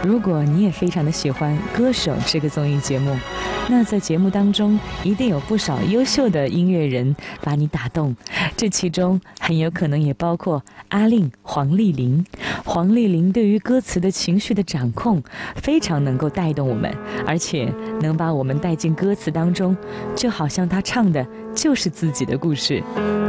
如果你也非常的喜欢《歌手》这个综艺节目，那在节目当中一定有不少优秀的音乐人把你打动，这其中很有可能也包括阿令、黄丽玲。黄丽玲对于歌词的情绪的掌控非常能够带动我们，而且能把我们带进歌词当中，就好像她唱的就是自己的故事。